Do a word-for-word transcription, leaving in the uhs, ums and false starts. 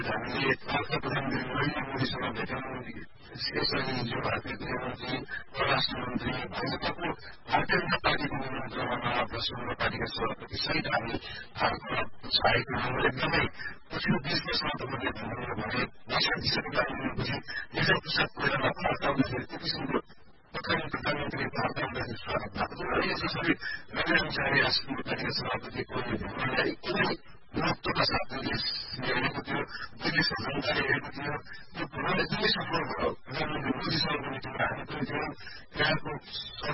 हामीले भारतका प्रधानमन्त्री नरेन्द्र मोदीसँग भेट्यौँ। यसअघि हिजो भारतीय गृहमन्त्री, परराष्ट्र मन्त्री, भाजपाको भारतीय जनता पार्टीको मन्त्रीमण्डलमा प्रश्न पार्टीका सभापति सहित हामी भारतमा छाएको छौँ। एकदमै पछिल्लो बीस वर्षमा तपाईँले भन्नुभयो भने भाषण दिइसकेका हुनुहुन्छ निजाम प्रसाद कोइराला भारत आउँदाखेरि त्यो किसिमको तत्कालीन प्रधानमन्त्री भारत आउँदाखेरि स्वागत भएको थियो र यसरी नवीन आचार्य राष्ट्रिय पार्टीका सभापति कोइराला एकदमै